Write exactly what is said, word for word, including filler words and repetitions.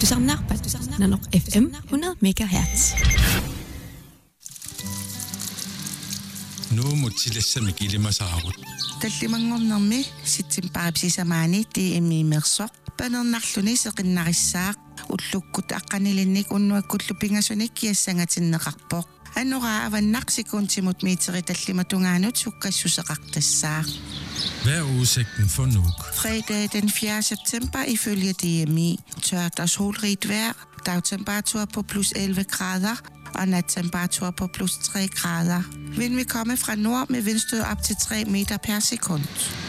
Tusamnarpat Nanok F M hundrede megahertz. Nu mutilassami kilimasaarut. Tallimangornermi sitsimparipsisamaani tiimi mersoq panernerluni seqinnarissaaq ullukkut aqqanilinnik unnuakkullu pingasunik kiassangatinneqarpoq anora avannaqsikuntimut miiteri tallimatungaanut sukkassuseqartassaaq. Hvad er udsigten for Nuuk? Fredag den fjerde september ifølge D M I. Tørt og solrigt vejr. Dagtemperatur på plus elleve grader og nattemperatur på plus tre grader. Vind vil komme fra nord med vindstød op til tre meter per sekund.